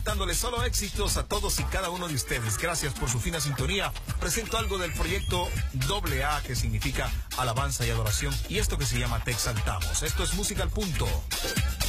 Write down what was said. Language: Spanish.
dándole solo éxitos a todos y cada uno de ustedes. Gracias por su fina sintonía. Presento algo del proyecto AA, que significa alabanza y adoración, y esto que se llama Te Exaltamos. Esto es Música al Punto.